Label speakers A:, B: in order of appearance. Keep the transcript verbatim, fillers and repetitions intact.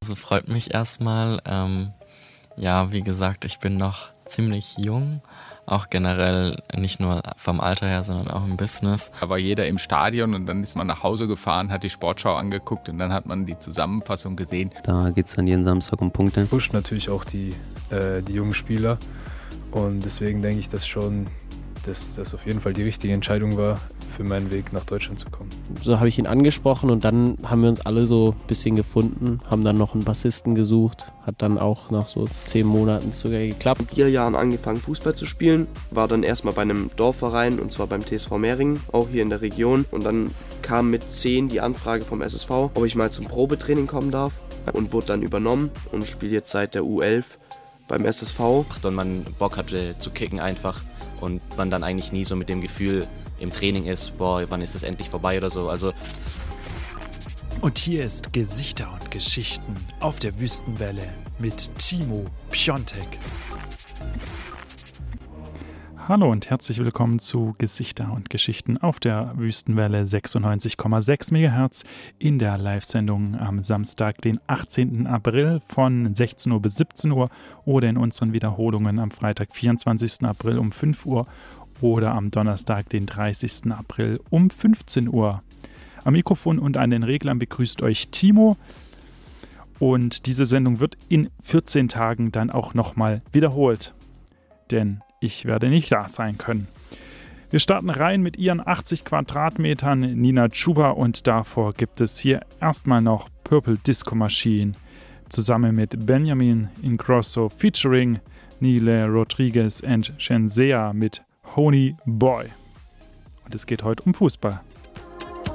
A: Also freut mich erstmal. Ähm, ja, wie gesagt, ich bin noch ziemlich jung. Auch generell nicht nur vom Alter her, sondern auch im Business.
B: Da war jeder im Stadion und dann ist man nach Hause gefahren, hat die Sportschau angeguckt und dann hat man die Zusammenfassung gesehen.
C: Da geht es dann jeden Samstag um Punkte.
D: Pusht natürlich auch die, äh, die jungen Spieler und deswegen denke ich, dass schon dass das auf jeden Fall die richtige Entscheidung war, für meinen Weg nach Deutschland zu kommen.
E: So habe ich ihn angesprochen und dann haben wir uns alle so ein bisschen gefunden, haben dann noch einen Bassisten gesucht, hat dann auch nach so zehn Monaten sogar geklappt.
F: Mit vier Jahren angefangen Fußball zu spielen, war dann erstmal bei einem Dorfverein und zwar beim T S V Mehringen, auch hier in der Region. Und dann kam mit zehn die Anfrage vom S S V, ob ich mal zum Probetraining kommen darf und wurde dann übernommen und spiele jetzt seit der U elf beim S S V.
G: Und man Bock hatte zu kicken einfach und man dann eigentlich nie so mit dem Gefühl im Training ist, boah, wann ist es endlich vorbei oder so. Also
H: und hier ist Gesichter und Geschichten auf der Wüstenwelle mit Timo Piontek. Hallo und herzlich willkommen zu Gesichter und Geschichten auf der Wüstenwelle sechsundneunzig Komma sechs Megahertz in der Live-Sendung am Samstag, den achtzehnten April von sechzehn Uhr bis siebzehn Uhr oder in unseren Wiederholungen am Freitag, vierundzwanzigsten April um fünf Uhr oder am Donnerstag, den dreißigsten April um fünfzehn Uhr. Am Mikrofon und an den Reglern begrüßt euch Timo und diese Sendung wird in vierzehn Tagen dann auch nochmal wiederholt, denn ich werde nicht da sein können. Wir starten rein mit ihren achtzig Quadratmetern Nina Chuba und davor gibt es hier erstmal noch Purple Disco Machine zusammen mit Benjamin Ingrosso featuring Nile Rodriguez and Shenzea mit Honey Boy. Und es geht heute um Fußball.